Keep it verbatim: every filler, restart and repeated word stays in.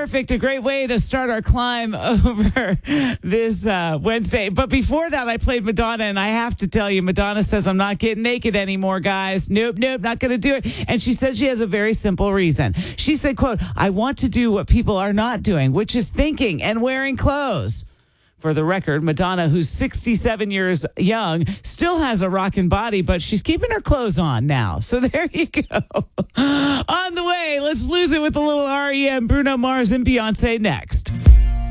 perfect. A great way to start our climb over this uh, Wednesday. But before that, I played Madonna, and I have to tell you, Madonna says, I'm not getting naked anymore, guys. Nope, nope, not going to do it. And she said she has a very simple reason. She said, quote, I want to do what people are not doing, which is thinking and wearing clothes. For the record, Madonna, who's sixty-seven years young, still has a rockin' body, but she's keeping her clothes on now. So there you go. On the way, let's lose it with a little R E M, Bruno Mars, and Beyonce next.